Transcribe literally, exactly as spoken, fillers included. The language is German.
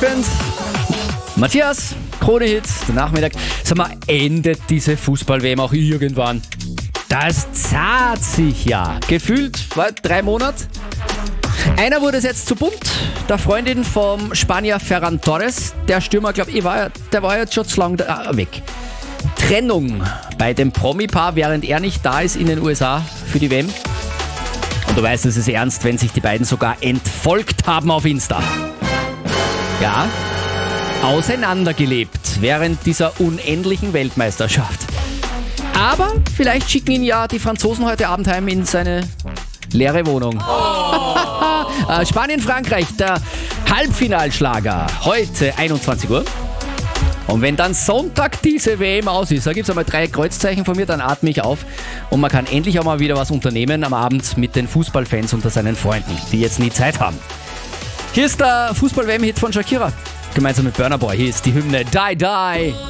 Band. Matthias, Krone-Hit, der Nachmittag. Sag mal, endet diese Fußball-W M auch irgendwann? Das zahlt sich ja. Gefühlt, was, drei Monate? Einer wurde es jetzt zu bunt. Der Freundin vom Spanier Ferran Torres. Der Stürmer, glaube ich, war ja, der war jetzt schon zu lang da, weg. Trennung bei dem Promi-Paar, während er nicht da ist in den U S A für die W M. Und du weißt, es ist ernst, wenn sich die beiden sogar entfolgt haben auf Insta. Ja, auseinandergelebt während dieser unendlichen Weltmeisterschaft. Aber vielleicht schicken ihn ja die Franzosen heute Abend heim in seine leere Wohnung. Oh. Spanien-Frankreich, der Halbfinalschlager. Heute einundzwanzig Uhr. Und wenn dann Sonntag diese W M aus ist, da gibt es einmal drei Kreuzzeichen von mir, dann atme ich auf. Und man kann endlich auch mal wieder was unternehmen am Abend mit den Fußballfans unter seinen Freunden, die jetzt nie Zeit haben. Hier ist der Fußball-W M-Hit von Shakira. Gemeinsam mit Burna Boy. Hier ist die Hymne Die Die.